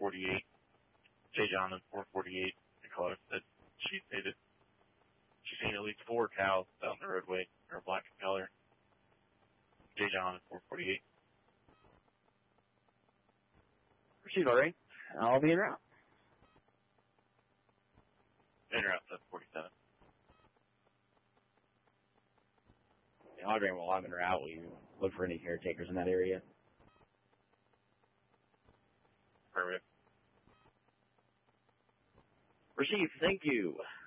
448. J. John at 448. The caller said she's seen at least 4 cows down the roadway that are black in color. J. John at 448. Proceed, all right. I'll be en route. En route, 747. Audrey, while I'm en route, will you look for any caretakers in that area? Affirmative. Receive, thank you.